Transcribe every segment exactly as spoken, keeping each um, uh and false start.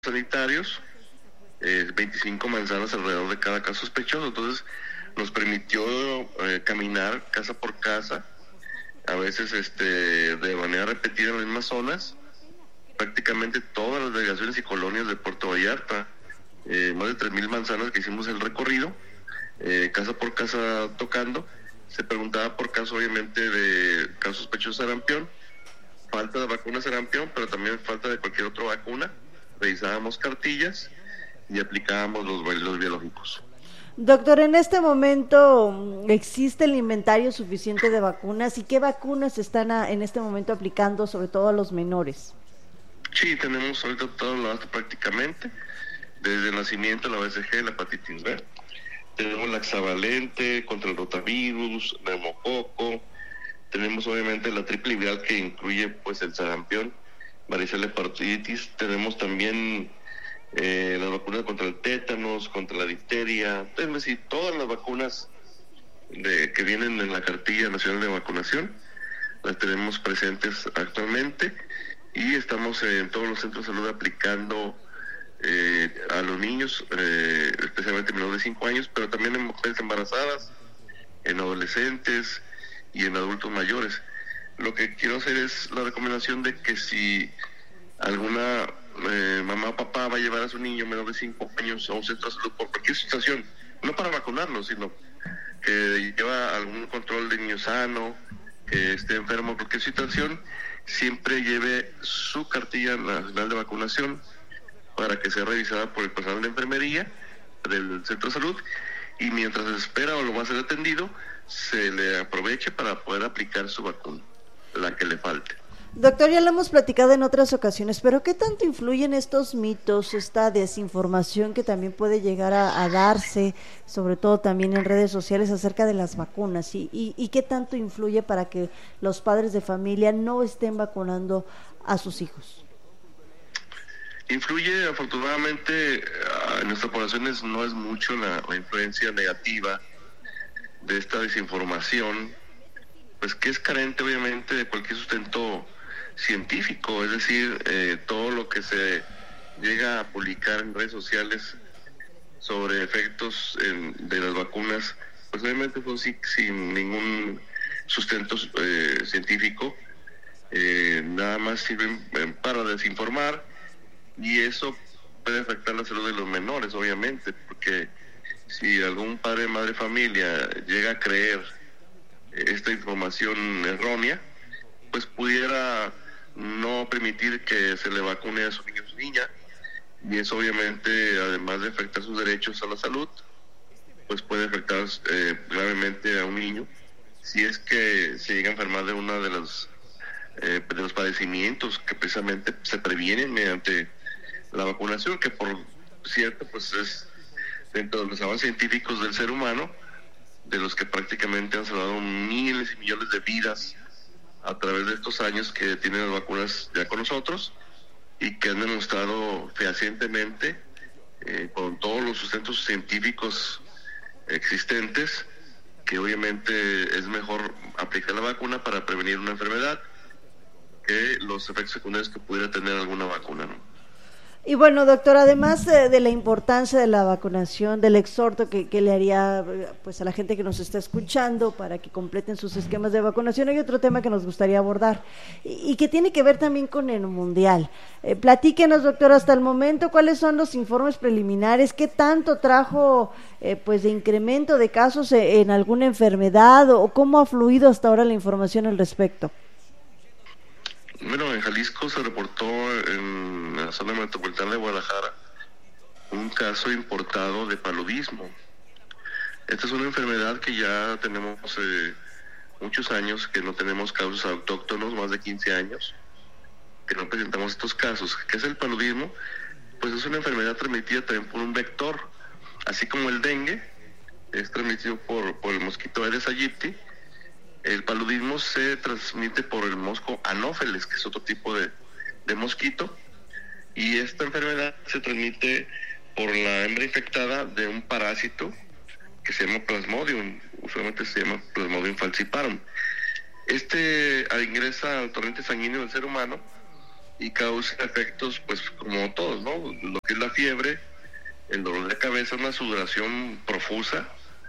sanitarios, eh, veinticinco manzanas alrededor de cada caso sospechoso. Entonces nos permitió eh, caminar casa por casa, a veces este de manera repetida en las mismas zonas, prácticamente todas las delegaciones y colonias de Puerto Vallarta, eh, más de tres mil manzanas que hicimos el recorrido, eh, casa por casa tocando. Se preguntaba por caso, obviamente, de casos sospechosos de sarampión, falta de vacuna sarampión, pero también falta de cualquier otra vacuna. Revisábamos cartillas y aplicábamos los, los biológicos. Doctor, en este momento, ¿existe el inventario suficiente de vacunas? ¿Y qué vacunas están a, en este momento aplicando, sobre todo a los menores? Sí, tenemos ahorita todo lo hasta prácticamente, desde el nacimiento, la B C G, la hepatitis B. Tenemos la hexavalente contra el rotavirus, neumococo. Tenemos obviamente la triple viral que incluye pues el sarampión, varicela, hepatitis. Tenemos también eh, las vacunas contra el tétanos, contra la difteria. Es decir, todas las vacunas de, que vienen en la cartilla nacional de vacunación las tenemos presentes actualmente y estamos en todos los centros de salud aplicando eh, a los niños, eh, especialmente menores de cinco años, pero también en mujeres embarazadas, en adolescentes y en adultos mayores. Lo que quiero hacer es la recomendación de que si alguna eh, mamá o papá va a llevar a su niño menor de cinco años a un centro de salud por cualquier situación, no para vacunarlo, sino que lleva algún control de niño sano, que esté enfermo por cualquier situación, siempre lleve su cartilla nacional de vacunación para que sea revisada por el personal de enfermería del centro de salud, y mientras se espera o lo va a ser atendido, se le aproveche para poder aplicar su vacuna, la que le falte. Doctor, ya lo hemos platicado en otras ocasiones, pero ¿qué tanto influyen estos mitos, esta desinformación que también puede llegar a, a darse, sobre todo también en redes sociales, acerca de las vacunas? ¿Y, y, y qué tanto influye para que los padres de familia no estén vacunando a sus hijos? Influye, afortunadamente, en nuestras poblaciones no es mucho la, la influencia negativa de esta desinformación, pues que es carente obviamente de cualquier sustento científico. Es decir, eh, todo lo que se llega a publicar en redes sociales sobre efectos en, de las vacunas, pues obviamente son sin, sin ningún sustento eh, científico, eh, nada más sirven eh, para desinformar, y eso puede afectar la salud de los menores, obviamente, porque si algún padre o madre de familia llega a creer esta información errónea, pues pudiera no permitir que se le vacune a su niño o su niña, y eso obviamente, además de afectar sus derechos a la salud, pues puede afectar eh, gravemente a un niño si es que se llega a enfermar de uno de los eh, de los padecimientos que precisamente se previenen mediante la vacunación, que por cierto pues es dentro de los avances científicos del ser humano, de los que prácticamente han salvado miles y millones de vidas a través de estos años que tienen las vacunas ya con nosotros, y que han demostrado fehacientemente, eh, con todos los sustentos científicos existentes, que obviamente es mejor aplicar la vacuna para prevenir una enfermedad que los efectos secundarios que pudiera tener alguna vacuna, ¿no? Y bueno, doctor, además de, de la importancia de la vacunación, del exhorto que, que le haría pues a la gente que nos está escuchando para que completen sus esquemas de vacunación, hay otro tema que nos gustaría abordar y, y que tiene que ver también con el mundial. Eh, platíquenos, doctor, hasta el momento, ¿cuáles son los informes preliminares? ¿Qué tanto trajo eh, pues de incremento de casos en alguna enfermedad, o cómo ha fluido hasta ahora la información al respecto? Bueno, en Jalisco se reportó en la zona metropolitana de Guadalajara un caso importado de paludismo. Esta es una enfermedad que ya tenemos eh, muchos años que no tenemos casos autóctonos, más de quince años, que no presentamos estos casos. ¿Qué es el paludismo? Pues es una enfermedad transmitida también por un vector, así como el dengue es transmitido por, por el mosquito Aedes aegypti. El paludismo se transmite por el mosco Anófeles, que es otro tipo de, de mosquito, y esta enfermedad se transmite por la hembra infectada de un parásito que se llama Plasmodium, usualmente se llama Plasmodium falciparum. Este ingresa al torrente sanguíneo del ser humano y causa efectos, pues como todos, ¿no? Lo que es la fiebre, el dolor de cabeza, una sudoración profusa,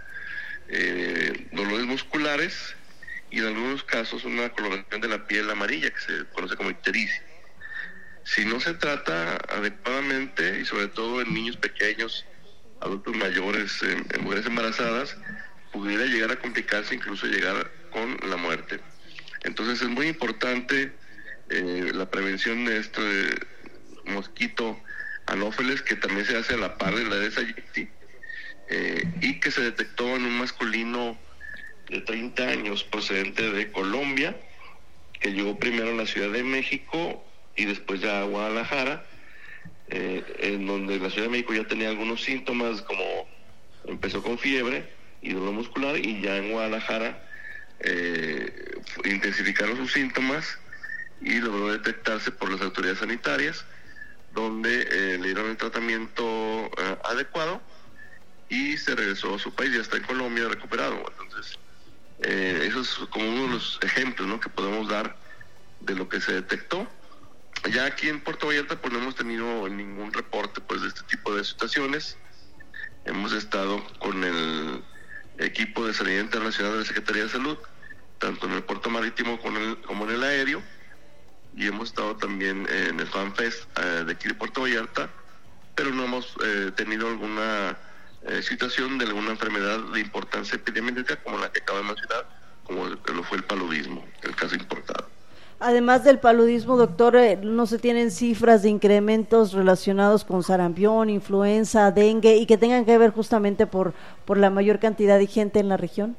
eh, dolores musculares y en algunos casos una coloración de la piel amarilla que se conoce como ictericia. Si no se trata adecuadamente y sobre todo en niños pequeños, adultos mayores, en, en mujeres embarazadas, pudiera llegar a complicarse, incluso llegar con la muerte. Entonces es muy importante eh, la prevención de este mosquito anófeles, que también se hace a la par de la Aedes aegypti, eh, y que se detectó en un masculino de treinta años procedente de Colombia, que llegó primero a la Ciudad de México y después ya a Guadalajara, eh, en donde la Ciudad de México ya tenía algunos síntomas, como empezó con fiebre y dolor muscular, y ya en Guadalajara eh, intensificaron sus síntomas y logró detectarse por las autoridades sanitarias, donde eh, le dieron el tratamiento eh, adecuado y se regresó a su país, ya está en Colombia recuperado. Entonces, eh, eso es como uno de los ejemplos, ¿no?, que podemos dar de lo que se detectó. Ya aquí en Puerto Vallarta pues no hemos tenido ningún reporte pues de este tipo de situaciones. Hemos estado con el equipo de Sanidad Internacional de la Secretaría de Salud, tanto en el puerto marítimo como en el, como en el aéreo, y hemos estado también en el FanFest eh, de aquí de Puerto Vallarta, pero no hemos eh, tenido alguna eh, situación de alguna enfermedad de importancia epidemiológica como la que acabo de mencionar, como lo fue el paludismo, el caso importado. Además del paludismo, doctor, ¿no se tienen cifras de incrementos relacionados con sarampión, influenza, dengue y que tengan que ver justamente por, por la mayor cantidad de gente en la región?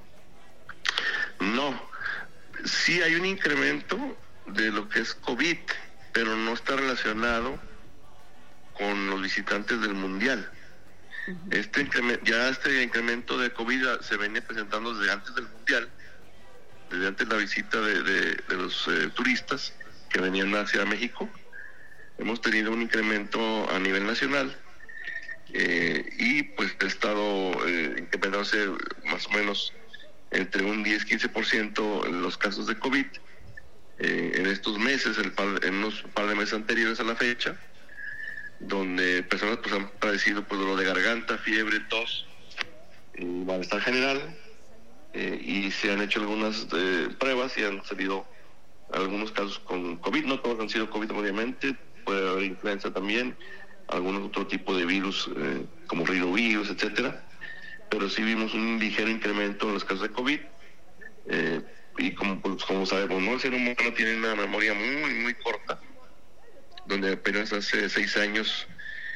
No, sí hay un incremento de lo que es COVID, pero no está relacionado con los visitantes del Mundial. Uh-huh. Este incremento, ya este incremento de COVID se venía presentando desde antes del Mundial, desde antes de la visita de, de, de los eh, turistas que venían hacia México. Hemos tenido un incremento a nivel nacional eh, y pues ha estado eh, incrementándose más o menos entre un diez a quince por ciento en los casos de COVID eh, en estos meses, el par, en unos par de meses anteriores a la fecha, donde personas pues han padecido pues dolor de garganta, fiebre, tos, eh, malestar general. Eh, y se han hecho algunas eh, pruebas y han salido algunos casos con COVID. No todos han sido COVID, obviamente, puede haber influenza también, algunos otro tipo de virus eh, como rinovirus, etcétera, pero sí vimos un ligero incremento en los casos de COVID. Eh, y como, pues, como sabemos, ¿no?, el ser humano tiene una memoria muy, muy corta, donde apenas hace seis años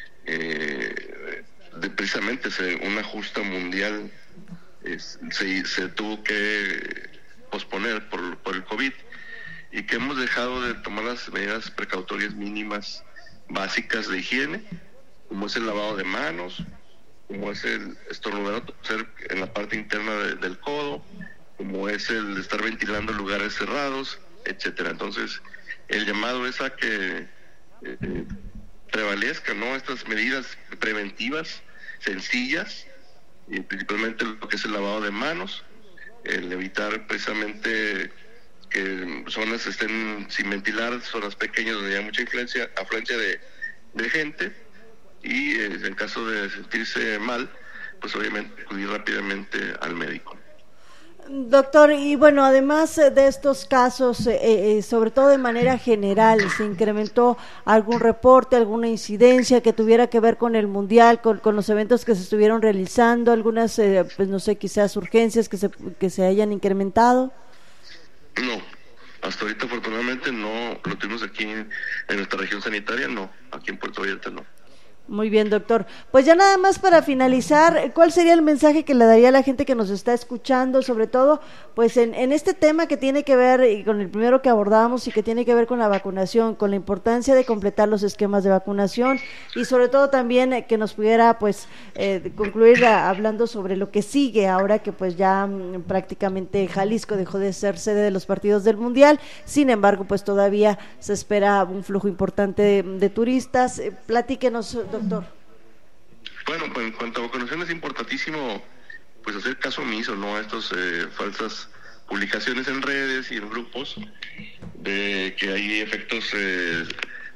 eh, de, precisamente se, una justa mundial Es, se, se tuvo que posponer por, por el COVID, y que hemos dejado de tomar las medidas precautorias mínimas básicas de higiene, como es el lavado de manos, como es el estornudar en la parte interna de, del codo, como es el estar ventilando lugares cerrados, etcétera. Entonces, el llamado es a que eh, prevalezcan, ¿no?, estas medidas preventivas sencillas, y principalmente lo que es el lavado de manos, el evitar precisamente que zonas estén sin ventilar, zonas pequeñas donde hay mucha influencia, afluencia de, de gente, y eh, en caso de sentirse mal, pues obviamente acudir rápidamente al médico. Doctor, y bueno, además de estos casos, eh, eh, sobre todo de manera general, ¿se incrementó algún reporte, alguna incidencia que tuviera que ver con el Mundial, con, con los eventos que se estuvieron realizando, algunas, eh, pues no sé, quizás urgencias que se, que se hayan incrementado? No, hasta ahorita afortunadamente no lo tuvimos aquí en, en nuestra región sanitaria, no, aquí en Puerto Vallarta no. Muy bien, doctor. Pues ya nada más para finalizar, ¿cuál sería el mensaje que le daría a la gente que nos está escuchando, sobre todo pues en, en este tema que tiene que ver, y con el primero que abordamos, y que tiene que ver con la vacunación, con la importancia de completar los esquemas de vacunación, y sobre todo también eh, que nos pudiera pues eh, concluir a, hablando sobre lo que sigue ahora que pues ya m, prácticamente Jalisco dejó de ser sede de los partidos del Mundial? Sin embargo, pues todavía se espera un flujo importante de, de turistas. Eh, platíquenos, doctor. Bueno, pues en cuanto a vacunación es importantísimo pues hacer caso omiso, ¿no?, a estas eh, falsas publicaciones en redes y en grupos de que hay efectos eh,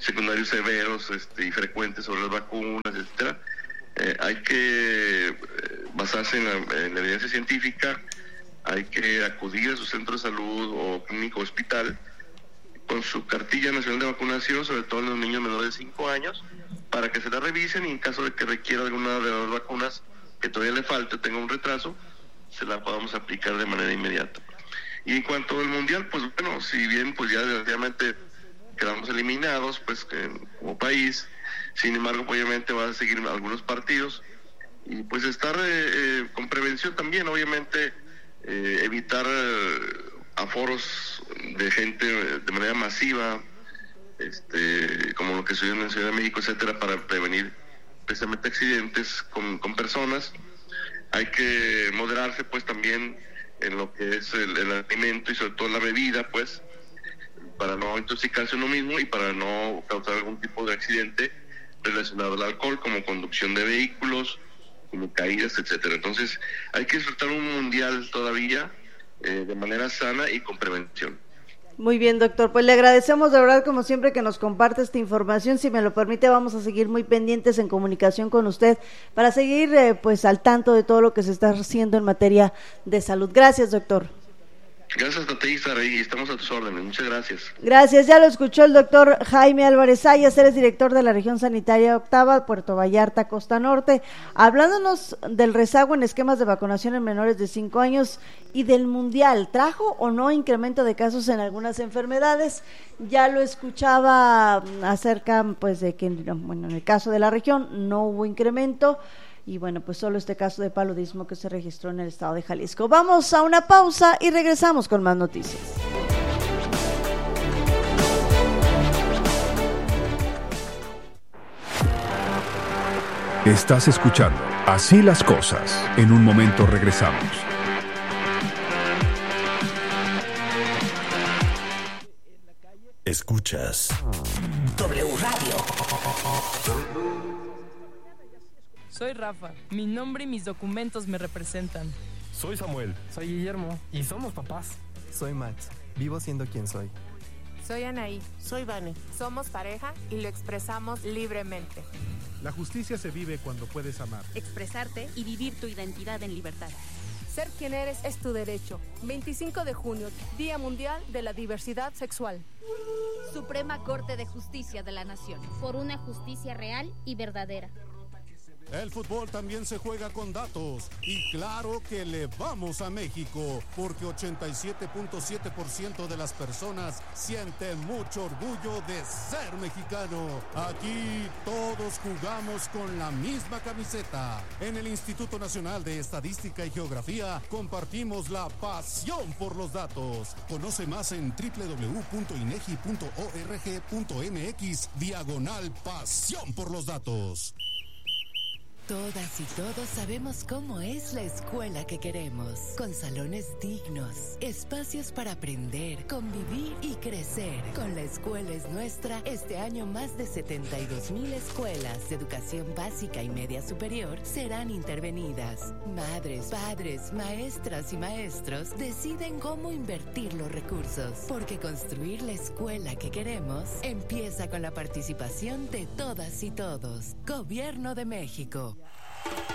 secundarios severos este, y frecuentes sobre las vacunas, etcétera. Eh, hay que eh, basarse en la, en la evidencia científica, hay que acudir a su centro de salud o clínico o hospital con su cartilla nacional de vacunación, sobre todo en los niños menores de cinco años, para que se la revisen y en caso de que requiera alguna de las vacunas que todavía le falte o tenga un retraso, se la podamos aplicar de manera inmediata. Y en cuanto al mundial, pues bueno, si bien pues ya desgraciadamente quedamos eliminados pues como país, sin embargo obviamente va a seguir algunos partidos y pues estar eh, eh, con prevención también, obviamente eh, evitar eh, aforos de gente de manera masiva, este como lo que sucedió en la Ciudad de México, etcétera, para prevenir precisamente accidentes con, con personas. Hay que moderarse pues también en lo que es el, el alimento y sobre todo la bebida, pues, para no intoxicarse uno mismo y para no causar algún tipo de accidente relacionado al alcohol, como conducción de vehículos, como caídas, etcétera. Entonces, hay que disfrutar un mundial todavía eh, de manera sana y con prevención. Muy bien, doctor. Pues le agradecemos de verdad, como siempre, que nos comparte esta información. Si me lo permite, vamos a seguir muy pendientes en comunicación con usted para seguir eh, pues al tanto de todo lo que se está haciendo en materia de salud. Gracias, doctor. Gracias a ti, Saraí, estamos a tus órdenes. Muchas gracias. Gracias, ya lo escuchó el doctor Jaime Álvarez Ayas, él es director de la región sanitaria octava, Puerto Vallarta, Costa Norte, hablándonos del rezago en esquemas de vacunación en menores de cinco años y del mundial. ¿Trajo o no incremento de casos en algunas enfermedades? Ya lo escuchaba acerca pues de que, bueno, en el caso de la región no hubo incremento. Y bueno, pues solo este caso de paludismo que se registró en el estado de Jalisco. Vamos a una pausa y regresamos con más noticias. Estás escuchando Así las Cosas. En un momento regresamos. Escuchas W Radio. Soy Rafa, mi nombre y mis documentos me representan. Soy Samuel. Soy Guillermo. Y somos papás. Soy Max, vivo siendo quien soy. Soy Anaí. Soy Vane. Somos pareja y lo expresamos libremente. La justicia se vive cuando puedes amar, expresarte y vivir tu identidad en libertad. Ser quien eres es tu derecho. veinticinco de junio, Día Mundial de la Diversidad Sexual. Suprema Corte de Justicia de la Nación. Por una justicia real y verdadera. El fútbol también se juega con datos y claro que le vamos a México porque ochenta y siete punto siete por ciento de las personas sienten mucho orgullo de ser mexicano. Aquí todos jugamos con la misma camiseta. En el Instituto Nacional de Estadística y Geografía compartimos la pasión por los datos. Conoce más en doble u doble u doble u punto inegi punto org punto mx diagonal pasión por los datos. Todas y todos sabemos cómo es la escuela que queremos, con salones dignos, espacios para aprender, convivir y crecer. Con La Escuela es Nuestra, este año más de setenta y dos mil escuelas de educación básica y media superior serán intervenidas. Madres, padres, maestras y maestros deciden cómo invertir los recursos, porque construir la escuela que queremos empieza con la participación de todas y todos. Gobierno de México.